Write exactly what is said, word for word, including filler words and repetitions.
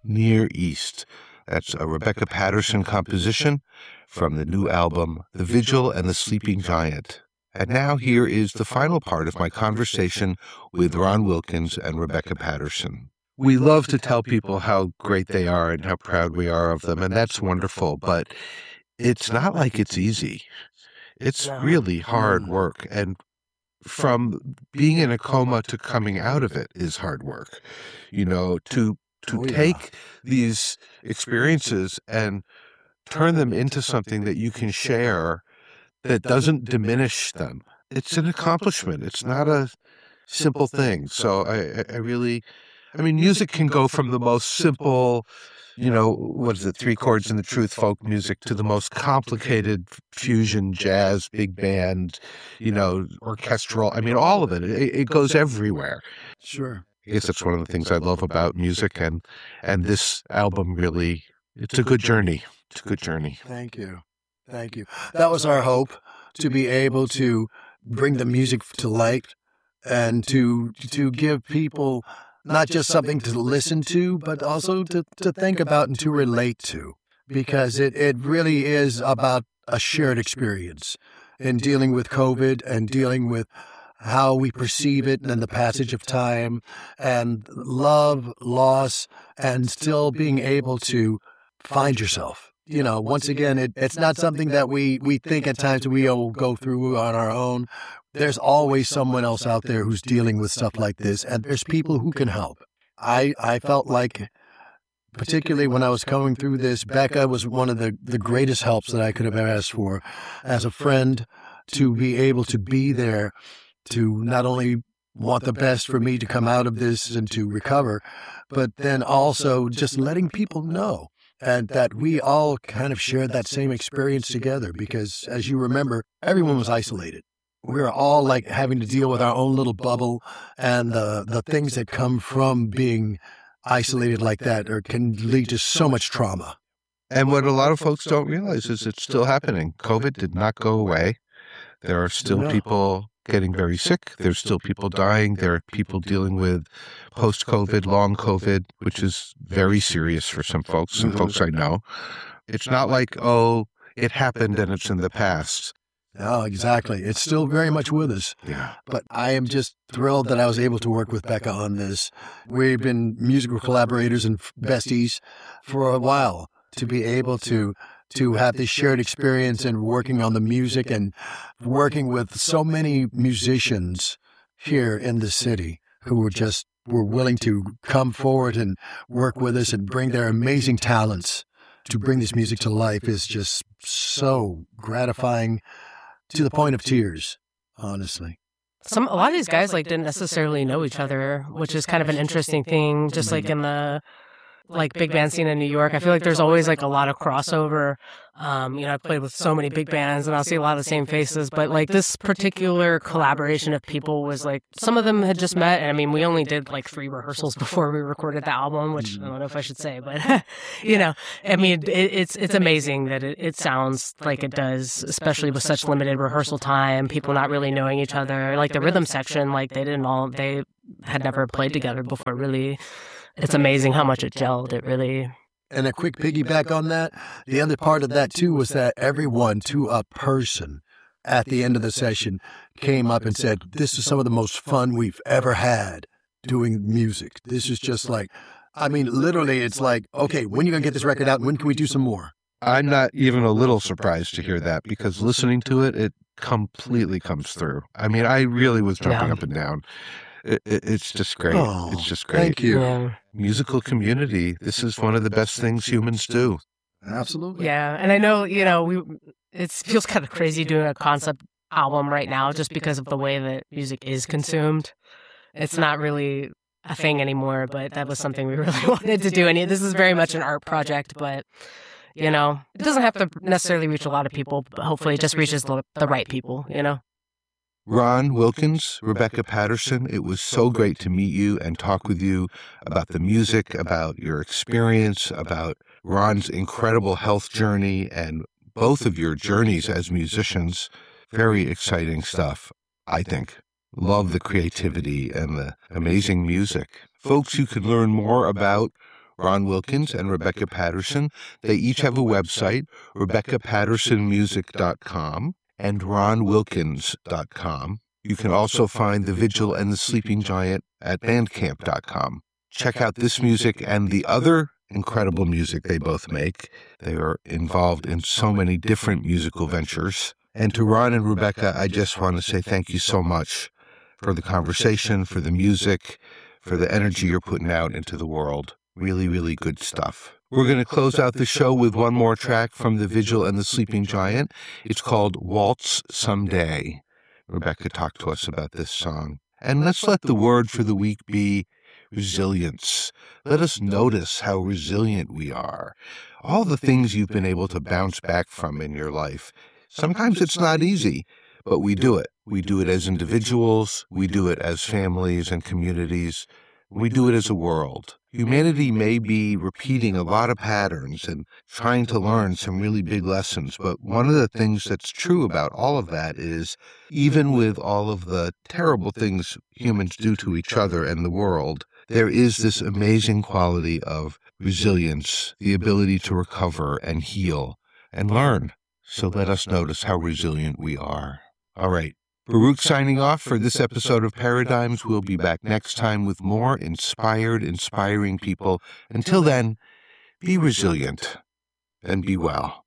Near East. That's a Rebecca Patterson composition from the new album, The Vigil and the Sleeping Giant. And now here is the final part of my conversation with Ron Wilkins and Rebecca Patterson. We love to tell people how great they are and how proud we are of them, and that's wonderful, but it's not like it's easy. It's really hard work, and from being in a coma to coming out of it is hard work. You know, to to oh, take yeah. these experiences and turn them into something that you can share that doesn't diminish them. It's an accomplishment. It's not a simple thing. So I, I really... I mean, music can go from the most simple, you know, what is it, three chords and the truth folk music to the most complicated fusion, jazz, big band, you know, orchestral. I mean, all of it. It, it goes everywhere. Sure. I guess that's one of the things I love about music, and and this album really, it's a good journey. It's a good journey. Thank you. Thank you. That was our hope, to be able to bring the music to light and to to give people not just something to listen to, but also to, to think about and to relate to, because it, it really is about a shared experience in dealing with COVID and dealing with how we perceive it and the passage of time and love, loss, and still being able to find yourself. You know, once again, it, it's not something that we, we think at times we will go through on our own. There's always someone else out there who's dealing with stuff like this, and there's people who can help. I, I felt like, particularly when I was going through this, Becca was one of the, the greatest helps that I could have asked for as a friend, to be able to be there, to not only want the best for me to come out of this and to recover, but then also just letting people know. And that we all kind of shared that same experience together, because, as you remember, everyone was isolated. We were all like having to deal with our own little bubble, and the the things that come from being isolated like that or can lead to so much trauma. And what a lot of folks don't realize is it's still happening. COVID did not go away. There are still no. people getting very sick. There's still people dying. There are people dealing with post-COVID, long COVID, which is very serious for some folks, some mm-hmm. folks I know. It's not like, oh, it happened and it's in the past. Oh, exactly. It's still very much with us. Yeah. But I am just thrilled that I was able to work with Becca on this. We've been musical collaborators and besties for a while. To be able to to have this shared experience and working on the music and working with so many musicians here in the city who were just were willing to come forward and work with us and bring their amazing talents to bring this music to life is just so gratifying, to the point of tears, honestly. Some a lot of these guys like didn't necessarily know each other, which is kind of an interesting thing, just like in the like big band scene in New York. I feel like there's always like a lot of crossover. Um, you know, I've played with so many big bands and I'll see a lot of the same faces, but like this particular collaboration of people was like, some of them had just met. And I mean, we only did like three rehearsals before we recorded the album, which I don't know if I should say, but you know, I mean, it, it's, it's amazing that it, it sounds like it does, especially with such limited rehearsal time, people not really knowing each other. Like the rhythm section, like they didn't all, they had never played together before, really. It's amazing how much it gelled. It really... And a quick piggyback on that, the other part of that, too, was that everyone, to a person, at the end of the session, came up and said, this is some of the most fun we've ever had doing music. This is just like, I mean, literally, it's like, okay, when are you going to get this record out? When can we do some more? I'm not even a little surprised to hear that, because listening to it, it completely comes through. I mean, I really was jumping yeah. up and down. It, it, it's just great. Oh, it's just great. Thank you. Yeah. Musical community. This is one of the best things humans do. Absolutely. Yeah. And I know, you know, we it feels kind of crazy doing a concept album right now just because of the way that music is consumed. It's not really a thing anymore, but that was something we really wanted to do. And this is very much an art project, but, you know, it doesn't have to necessarily reach a lot of people, but hopefully it just reaches the, the right people, you know? Ron Wilkins, Rebecca Patterson, it was so great to meet you and talk with you about the music, about your experience, about Ron's incredible health journey, and both of your journeys as musicians. Very exciting stuff, I think. Love the creativity and the amazing music. Folks, you can learn more about Ron Wilkins and Rebecca Patterson. They each have a website, rebecca patterson music dot com and ron wilkins dot com. You can also find The Vigil and the Sleeping Giant at bandcamp dot com. Check out this music and the other incredible music they both make. They are involved in so many different musical ventures. And to Ron and Rebecca, I just want to say thank you so much for the conversation, for the music, for the energy you're putting out into the world. Really, really good stuff. We're going to close out the show with one more track from The Vigil and the Sleeping Giant. It's called Waltz Someday. Rebecca talked to us about this song. And let's let the word for the week be resilience. Let us notice how resilient we are. All the things you've been able to bounce back from in your life. Sometimes it's not easy, but we do it. We do it as individuals. We do it as families and communities. We do it as a world. Humanity may be repeating a lot of patterns and trying to learn some really big lessons, but one of the things that's true about all of that is even with all of the terrible things humans do to each other and the world, there is this amazing quality of resilience, the ability to recover and heal and learn. So let us notice how resilient we are. All right. Baruch signing off for this episode of Paradigms. We'll be back next time with more inspired, inspiring people. Until then, be resilient and be well.